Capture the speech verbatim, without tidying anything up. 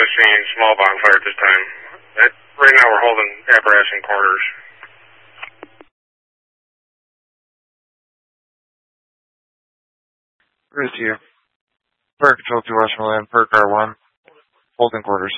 seeing small bonfire at this time. That, right now we're holding apparatus in quarters. Bruce here. Fire Control two Washington Land, Perk R one, holding quarters.